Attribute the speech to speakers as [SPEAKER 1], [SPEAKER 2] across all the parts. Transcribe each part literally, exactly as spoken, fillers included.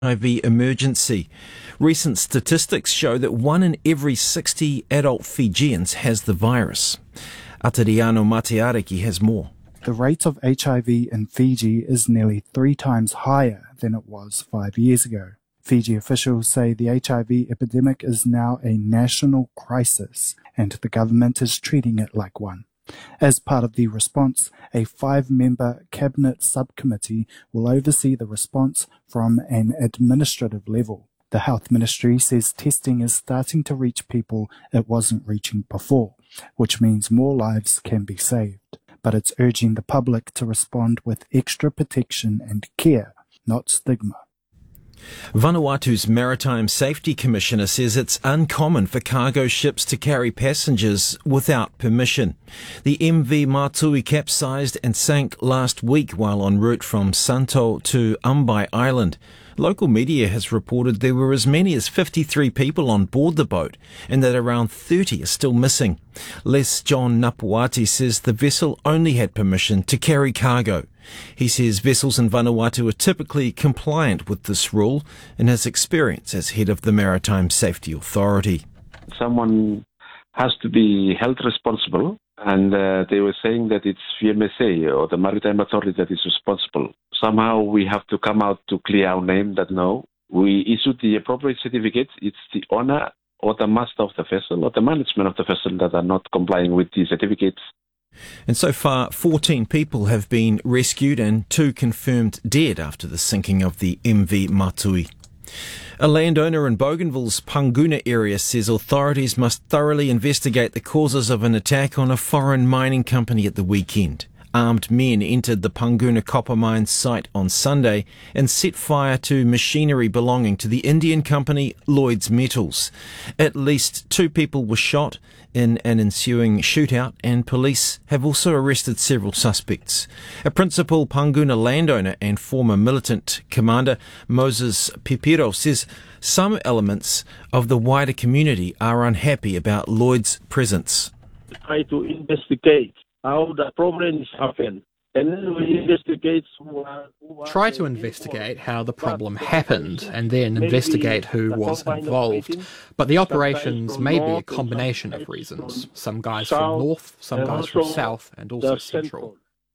[SPEAKER 1] H I V emergency. Recent statistics show that one in every sixty adult Fijians has the virus. Atariano Mateariki has more.
[SPEAKER 2] The rate of H I V in Fiji is nearly three times higher than it was five years ago. Fiji officials say the H I V epidemic is now a national crisis and the government is treating it like one. As part of the response, a five-member cabinet subcommittee will oversee the response from an administrative level. The health ministry says testing is starting to reach people it wasn't reaching before, which means more lives can be saved. But it's urging the public to respond with extra protection and care, not stigma.
[SPEAKER 1] Vanuatu's Maritime Safety Commissioner says it's uncommon for cargo ships to carry passengers without permission. The M V Matui capsized and sank last week while en route from Santo to Ambai Island. Local media has reported there were as many as fifty-three people on board the boat and that around thirty are still missing. Les John Napuati says the vessel only had permission to carry cargo. He says vessels in Vanuatu are typically compliant with this rule in his experience as head of the Maritime Safety Authority.
[SPEAKER 3] Someone has to be held responsible, and uh, they were saying that it's V M S A or the Maritime Authority that is responsible. Somehow we have to come out to clear our name that no, we issued the appropriate certificates. It's the owner or the master of the vessel or the management of the vessel that are not complying with the certificates.
[SPEAKER 1] And so far, fourteen people have been rescued and two confirmed dead after the sinking of the M V Matui. A landowner in Bougainville's Panguna area says authorities must thoroughly investigate the causes of an attack on a foreign mining company at the weekend. Armed men entered the Panguna copper mine site on Sunday and set fire to machinery belonging to the Indian company Lloyds Metals. At least two people were shot in an ensuing shootout, and police have also arrested several suspects. A principal Panguna landowner and former militant commander, Moses Pipiro, says some elements of the wider community are unhappy about Lloyd's presence.
[SPEAKER 4] Try to investigate how the problems happen. And then we investigate who are, who are
[SPEAKER 5] Try to investigate how the problem happened and then investigate who was involved. But the operations may be a combination of reasons. Some guys from north, some guys from south, and also central.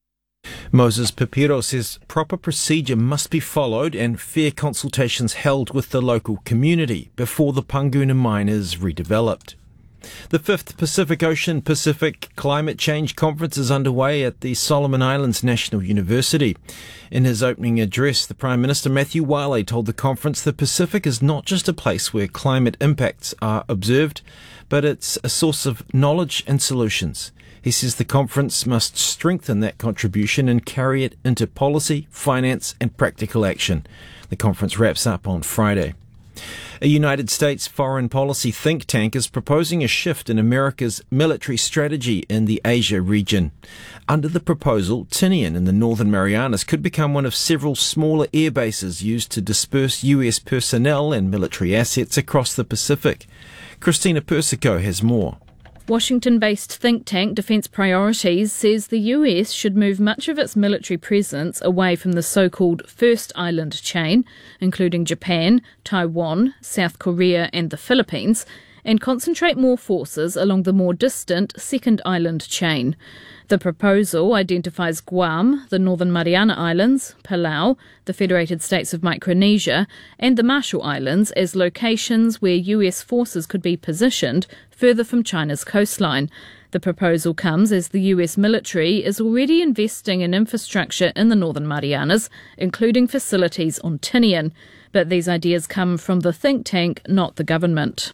[SPEAKER 1] Moses Pipiro says proper procedure must be followed and fair consultations held with the local community before the Panguna mine is redeveloped. The fifth Pacific Ocean Pacific Climate Change Conference is underway at the Solomon Islands National University. In his opening address, the Prime Minister Matthew Wale told the conference the Pacific is not just a place where climate impacts are observed, but it's a source of knowledge and solutions. He says the conference must strengthen that contribution and carry it into policy, finance and practical action. The conference wraps up on Friday. A United States foreign policy think tank is proposing a shift in America's military strategy in the Asia region. Under the proposal, Tinian in the Northern Marianas could become one of several smaller air bases used to disperse U S personnel and military assets across the Pacific. Christina Persico has more.
[SPEAKER 6] Washington-based think tank Defence Priorities says the U S should move much of its military presence away from the so-called First Island chain, including Japan, Taiwan, South Korea and the Philippines, and concentrate more forces along the more distant Second Island chain. The proposal identifies Guam, the Northern Mariana Islands, Palau, the Federated States of Micronesia, and the Marshall Islands as locations where U S forces could be positioned further from China's coastline. The proposal comes as the U S military is already investing in infrastructure in the Northern Marianas, including facilities on Tinian. But these ideas come from the think tank, not the government.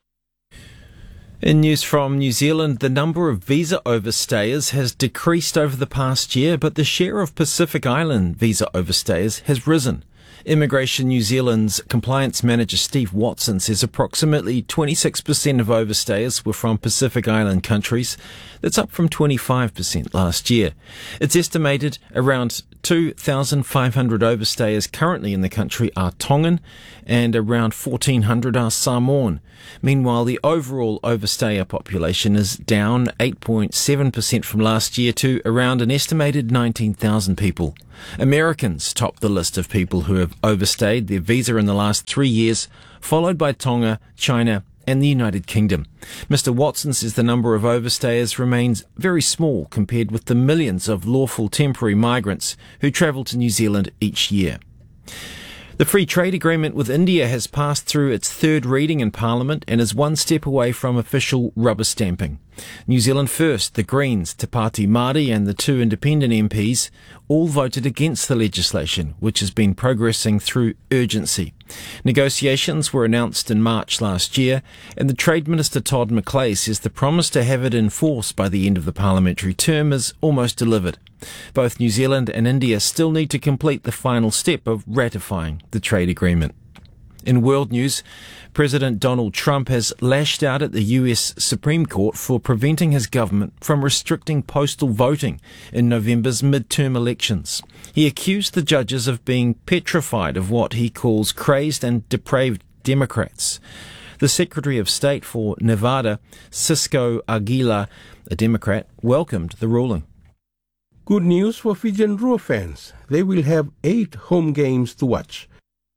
[SPEAKER 1] In news from New Zealand, the number of visa overstayers has decreased over the past year, but the share of Pacific Island visa overstayers has risen. Immigration New Zealand's compliance manager Steve Watson says approximately twenty-six percent of overstayers were from Pacific Island countries. That's up from twenty-five percent last year. It's estimated around two thousand five hundred overstayers currently in the country are Tongan and around fourteen hundred are Samoan. Meanwhile, the overall overstayer population is down eight point seven percent from last year to around an estimated nineteen thousand people. Americans top the list of people who have overstayed their visa in the last three years, followed by Tonga, China and the United Kingdom. Mister Watson says the number of overstayers remains very small compared with the millions of lawful temporary migrants who travel to New Zealand each year. The free trade agreement with India has passed through its third reading in Parliament and is one step away from official rubber stamping. New Zealand First, the Greens, Te Pāti Māori and the two independent M Ps all voted against the legislation, which has been progressing through urgency. Negotiations were announced in March last year, and the Trade Minister Todd McClay says the promise to have it in force by the end of the parliamentary term is almost delivered. Both New Zealand and India still need to complete the final step of ratifying the trade agreement. In world news, President Donald Trump has lashed out at the U S Supreme Court for preventing his government from restricting postal voting in November's midterm elections. He accused the judges of being petrified of what he calls crazed and depraved Democrats. The Secretary of State for Nevada, Cisco Aguilar, a Democrat, welcomed the ruling.
[SPEAKER 7] Good news for Fijian Roar fans. They will have eight home games to watch.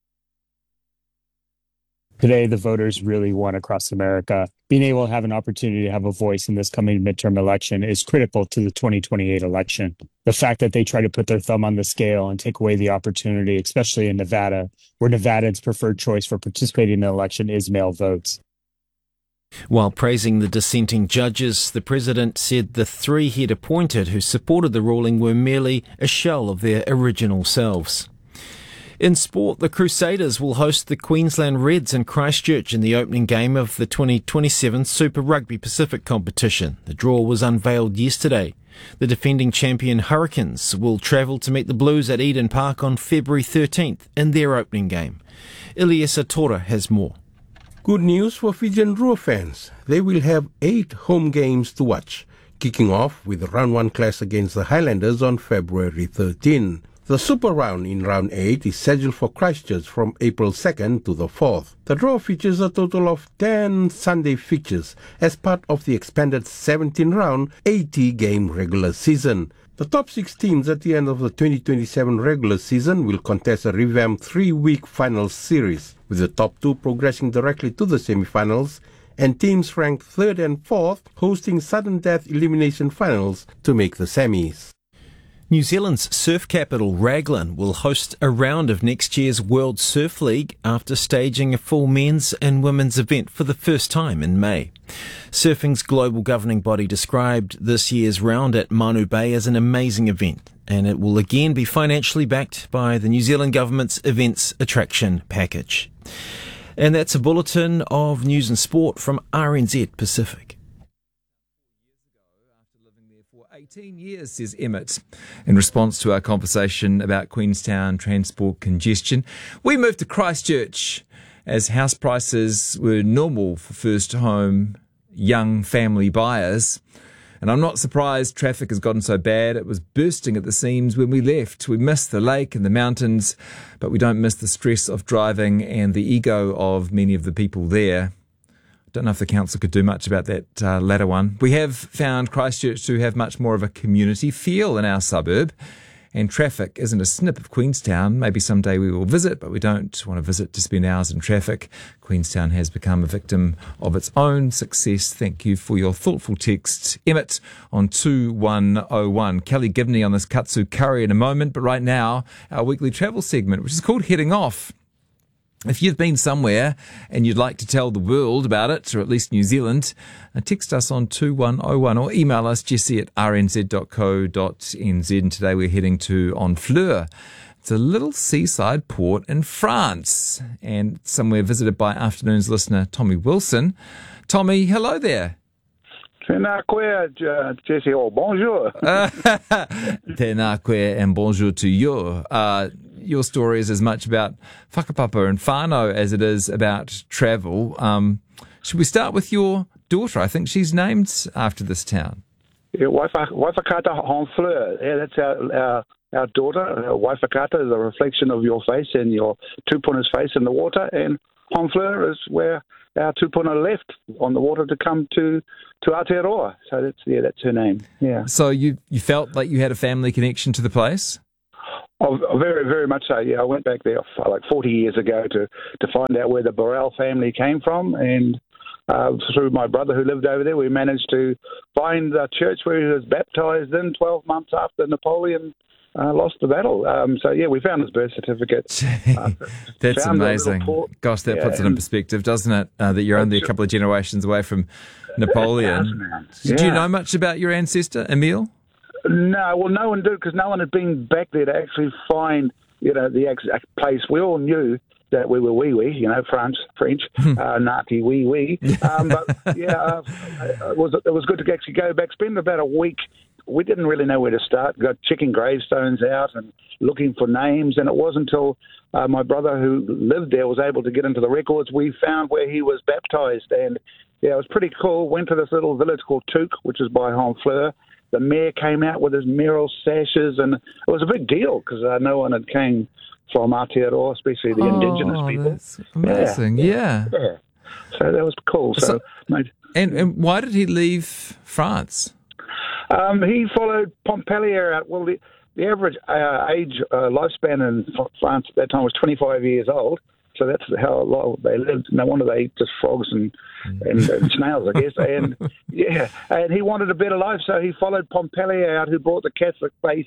[SPEAKER 8] Today, the voters really won across America. Being able to have an opportunity to have a voice in this coming midterm election is critical to the twenty twenty-eight election. The fact that they try to put their thumb on the scale and take away the opportunity, especially in Nevada, where Nevadans' preferred choice for participating in the election is mail votes.
[SPEAKER 1] While praising the dissenting judges, the president said the three he'd appointed who supported the ruling were merely a shell of their original selves. In sport, the Crusaders will host the Queensland Reds in Christchurch in the opening game of the twenty twenty-seven Super Rugby Pacific competition. The draw was unveiled yesterday. The defending champion Hurricanes will travel to meet the Blues at Eden Park on February thirteenth in their opening game. Iliesa Tora has more.
[SPEAKER 7] Good news for Fijian Roar fans. They will have eight home games to watch, kicking off with the round one clash against the Highlanders on February thirteenth. The Super Round in Round eight is scheduled for Christchurch from April second to the fourth. The draw features a total of ten Sunday fixtures as part of the expanded seventeen-round, eighty-game regular season. The top six teams at the end of the twenty twenty-seven regular season will contest a revamped three-week finals series, with the top two progressing directly to the semi-finals and teams ranked third and fourth hosting sudden death elimination finals to make the semis.
[SPEAKER 1] New Zealand's surf capital Raglan will host a round of next year's World Surf League after staging a full men's and women's event for the first time in May. Surfing's global governing body described this year's round at Manu Bay as an amazing event, and it will again be financially backed by the New Zealand government's Events Attraction Package. And that's a bulletin of news and sport from R N Z Pacific.
[SPEAKER 9] eighteen years, says Emmett, in response to our conversation about Queenstown transport congestion. We moved to Christchurch as house prices were normal for first home young family buyers. And I'm not surprised traffic has gotten so bad. It was bursting at the seams when we left. We missed the lake and the mountains, but we don't miss the stress of driving and the ego of many of the people there. Don't know if the council could do much about that uh, latter one. We have found Christchurch to have much more of a community feel in our suburb, and traffic isn't a snip of Queenstown. Maybe someday we will visit, but we don't want to visit to spend hours in traffic. Queenstown has become a victim of its own success. Thank you for your thoughtful text, Emmett, on two one oh one. Kelly Gibney on this katsu curry in a moment, but right now, our weekly travel segment, which is called Heading Off. If you've been somewhere and you'd like to tell the world about it, or at least New Zealand, uh, text us on two one oh one or email us, jesse at r n z dot co dot n z. And today we're heading to Honfleur. It's a little seaside port in France, and somewhere visited by Afternoon's listener, Tommy Wilson. Tommy, hello there.
[SPEAKER 10] Tēnā koe, Jesse, or bonjour.
[SPEAKER 9] Tēnā koe and bonjour to you. Uh, your story is as much about whakapapa and whānau as it is about travel. Um, should we start with your daughter? I think she's named after this town.
[SPEAKER 10] Yeah, Waifakata Honfleur. Yeah, that's our, our, our daughter. Uh, Waifakata is a reflection of your face and your tupuna's face in the water, and Honfleur is where our tupuna left on the water to come to, to Aotearoa. So that's, yeah, that's her name. Yeah.
[SPEAKER 9] So you, you felt like you had a family connection to the place?
[SPEAKER 10] Oh, very, very much so. Yeah, I went back there like forty years ago to, to find out where the Burrell family came from, and uh, through my brother who lived over there, we managed to find the church where he was baptised in twelve months after Napoleon uh, lost the battle. Um, so, yeah, we found his birth certificate. Uh,
[SPEAKER 9] That's amazing. Gosh, that yeah, puts it in perspective, doesn't it? Uh, that you're only a couple of generations away from Napoleon. Yeah. Do you know much about your ancestor, Emile?
[SPEAKER 10] No, well, no one did, because no one had been back there to actually find, you know, the exact place. We all knew that we were wee wee, you know, France, French, uh, Nazi wee wee. Um, but yeah, uh, it was it was good to actually go back, spend about a week. We didn't really know where to start. Got checking gravestones out and looking for names, and it wasn't until uh, my brother who lived there was able to get into the records, we found where he was baptised, and yeah, it was pretty cool. Went to this little village called Tuque, which is by Honfleur. The mayor came out with his mayoral sashes, and it was a big deal because uh, no one had came from Aotearoa, especially the
[SPEAKER 9] oh,
[SPEAKER 10] indigenous people.
[SPEAKER 9] That's amazing, yeah.
[SPEAKER 10] yeah. yeah. So that was cool. So, so mate,
[SPEAKER 9] and, and why did he leave France?
[SPEAKER 10] Um, he followed Pompallier out. Well, the, the average uh, age uh, lifespan in France at that time was twenty-five years old. So that's how long they lived. No wonder they ate just frogs and, and, and snails, I guess. And yeah, and he wanted a better life, so he followed Pompallier out, who brought the Catholic faith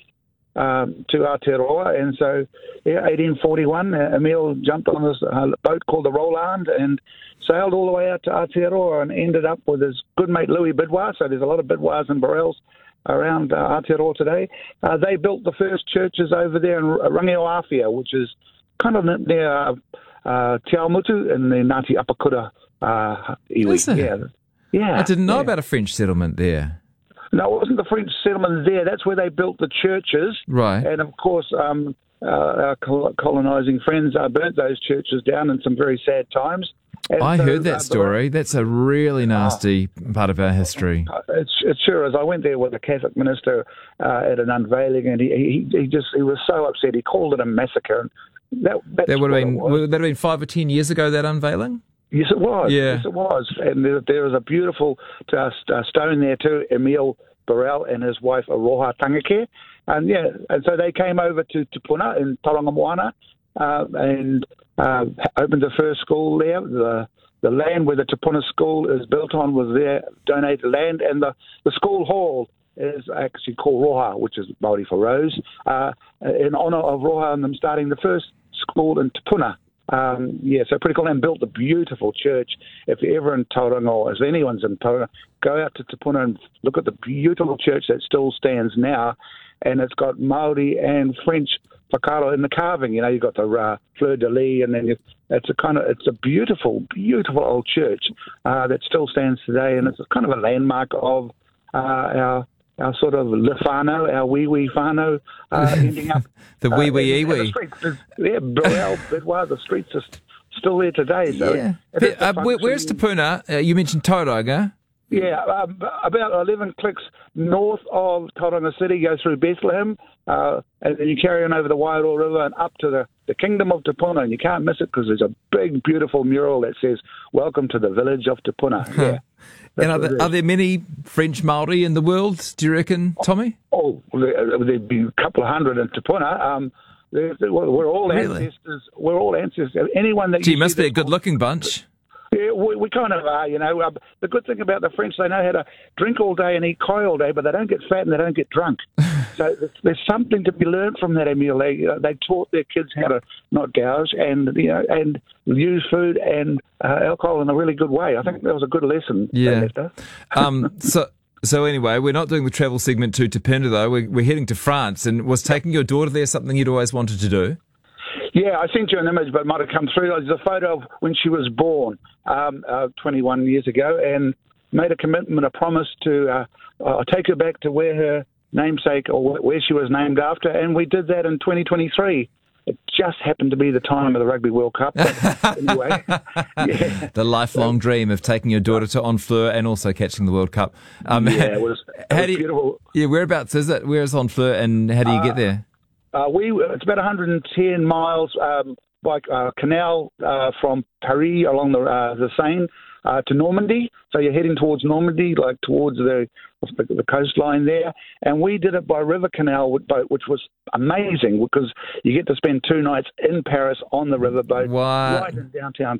[SPEAKER 10] um, to Aotearoa. And so, yeah, eighteen forty-one, uh, Emile jumped on this uh, boat called the Roland and sailed all the way out to Aotearoa and ended up with his good mate Louis Bidois. So there's a lot of Bidois and Burrells around uh, Aotearoa today. Uh, they built the first churches over there in Rangiawhawhia, which is kind of near uh, uh, Te Awamutu and the Ngāti Apakura uh, iwi.
[SPEAKER 9] Is it?
[SPEAKER 10] Yeah. yeah.
[SPEAKER 9] I didn't know
[SPEAKER 10] yeah.
[SPEAKER 9] about a French settlement there.
[SPEAKER 10] No, it wasn't the French settlement there. That's where they built the churches.
[SPEAKER 9] Right.
[SPEAKER 10] And, of course, um, uh, our colonising friends uh, burnt those churches down in some very sad times. And
[SPEAKER 9] I
[SPEAKER 10] so,
[SPEAKER 9] heard that
[SPEAKER 10] uh,
[SPEAKER 9] story. That's a really nasty uh, part of our history.
[SPEAKER 10] It, it sure is. I went there with a Catholic minister uh, at an unveiling, and he, he he just he was so upset. He called it a massacre. And that
[SPEAKER 9] that would have been would that have been five or ten years ago. That unveiling.
[SPEAKER 10] Yes, it was.
[SPEAKER 9] Yeah.
[SPEAKER 10] Yes, it was. And there, there was a beautiful uh, stone there too. Emile Burrell and his wife Aroha Tangake, and yeah, and so they came over to Te Puna in Tauranga Moana, uh, and. Uh, opened the first school there. The the land where the Te Puna school is built on was their donated land, and the, the school hall is actually called Roha, which is Māori for rose, uh, in honour of Roha and them starting the first school in Te Puna. Um, yeah, so pretty cool, and built a beautiful church. If you're ever in Tauranga, or if anyone's in Tauranga, go out to Te Puna and look at the beautiful church that still stands now, and it's got Māori and French whakaaro in the carving. You know, you've got the uh, fleur de lis, and then you, it's a kind of it's a beautiful, beautiful old church uh, that still stands today, and it's kind of a landmark of uh, our our sort of le whānau, our wee wee whānau, uh, ending up
[SPEAKER 9] the wee wee
[SPEAKER 10] uh,
[SPEAKER 9] iwi.
[SPEAKER 10] Yeah, Burrell, Bidois, the streets are still there today. So
[SPEAKER 9] yeah. But, uh, where, where's Te Puna? Uh, you mentioned Tauranga.
[SPEAKER 10] Yeah, um, about eleven clicks north of Tauranga City, go through Bethlehem, uh, and then you carry on over the Wairoa River and up to the, the Kingdom of Te Puna, and you can't miss it because there's a big, beautiful mural that says, "Welcome to the village of Te Puna." Yeah.
[SPEAKER 9] And are there, are there many French Māori in the world, do you reckon, Tommy?
[SPEAKER 10] Oh, there, there'd be a couple of hundred in Te Puna. Um, we're, we're all
[SPEAKER 9] really?
[SPEAKER 10] ancestors. We're all ancestors. Anyone that
[SPEAKER 9] Gee,
[SPEAKER 10] you
[SPEAKER 9] must
[SPEAKER 10] see
[SPEAKER 9] be a good-looking bunch.
[SPEAKER 10] Yeah, we, we kind of are, you know. Uh, the good thing about the French, they know how to drink all day and eat koi all day, but they don't get fat and they don't get drunk. So there's something to be learned from that, Emile. They, you know, they taught their kids how to not gouge and, you know, and use food and uh, alcohol in a really good way. I think that was a good lesson.
[SPEAKER 9] Yeah. um, so... So anyway, we're not doing the travel segment to Te Puna, though. We're, we're heading to France. And was taking your daughter there something you'd always wanted to do?
[SPEAKER 10] Yeah, I sent you an image, but it might have come through. There's a photo of when she was born um, uh, twenty-one years ago, and made a commitment, a promise to uh, uh, take her back to where her namesake or where she was named after, and we did that in twenty twenty-three. It just happened to be the time of the Rugby World Cup. But anyway, yeah.
[SPEAKER 9] The lifelong dream of taking your daughter to Honfleur and also catching the World Cup. Um,
[SPEAKER 10] yeah, it was, it
[SPEAKER 9] how
[SPEAKER 10] was
[SPEAKER 9] do you,
[SPEAKER 10] beautiful.
[SPEAKER 9] Yeah, whereabouts is it? Where is Honfleur, and how do you
[SPEAKER 10] uh,
[SPEAKER 9] get there?
[SPEAKER 10] Uh, we it's about one hundred ten miles um, by uh, canal uh, from Paris along the uh, the Seine uh, to Normandy. So you're heading towards Normandy, like towards the, the the coastline there. And we did it by river canal with boat, which was amazing because you get to spend two nights in Paris on the river boat,
[SPEAKER 9] Wow.
[SPEAKER 10] right in downtown